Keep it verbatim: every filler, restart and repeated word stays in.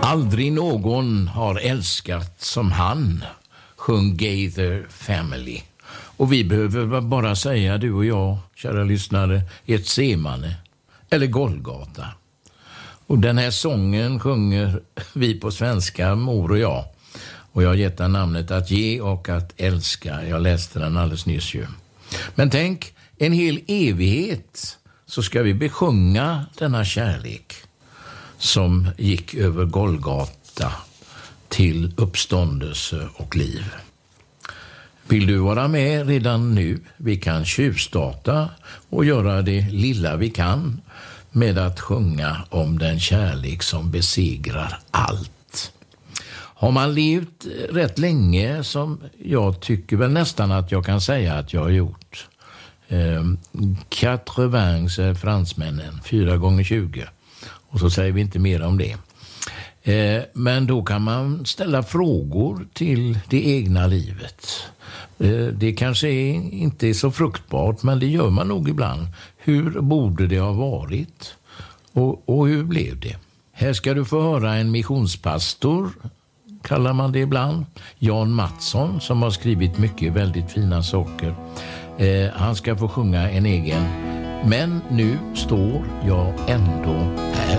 Aldrig någon har älskat som han, sjöng Gaither Family. Och vi behöver bara säga, du och jag, kära lyssnare, ett semane eller Golgata. Och den här sången sjunger vi på svenska, mor och jag. Och jag har gett den namnet Att ge och att älska. Jag läste den alldeles nyss ju. Men tänk, en hel evighet så ska vi besjunga denna kärlek som gick över Golgata till uppståndelse och liv. Vill du vara med redan nu? Vi kan tjuvstarta och göra det lilla vi kan med att sjunga om den kärlek som besegrar allt. Har man levt rätt länge, som jag tycker väl nästan att jag kan säga att jag har gjort. Eh, quatre-vingts är fransmännen, fyra gånger tjugo. Och så säger vi inte mer om det. Eh, men då kan man ställa frågor till det egna livet. Eh, det kanske är, inte är så fruktbart, men det gör man nog ibland. Hur borde det ha varit? Och, och hur blev det? Här ska du få höra en missionspastor, kallar man det ibland. Jan Mattsson, som har skrivit mycket väldigt fina saker. Eh, han ska få sjunga en egen. Men nu står jag ändå här.